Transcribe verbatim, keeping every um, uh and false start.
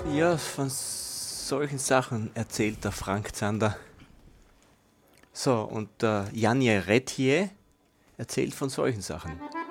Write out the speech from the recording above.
Ja, von solchen Sachen erzählt der Frank Zander. So, und der Janje Retier erzählt von solchen Sachen.